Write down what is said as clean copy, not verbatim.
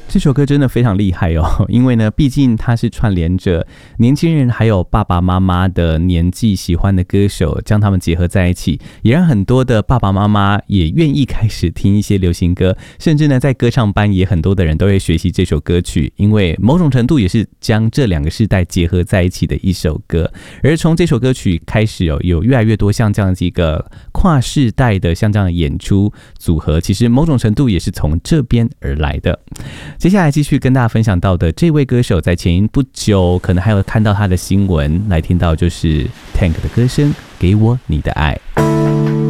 这首歌真的非常厉害哦，因为呢，毕竟它是串联着年轻人还有爸爸妈妈的年纪喜欢的歌手，将他们结合在一起，也让很多的爸爸妈妈也愿意开始听一些流行歌，甚至呢，在歌唱班也很多的人都会学习这首歌曲，因为某种程度也是将这两个世代结合在一起的一首歌。而从这首歌曲开始哦，有越来越多像这样子一个跨世代的像这样的演出组合，其实某种程度也是从这边而来的。接下来继续跟大家分享到的这位歌手，在前不久可能还有看到他的新闻，来听到就是 Tank 的歌声《给我你的爱》。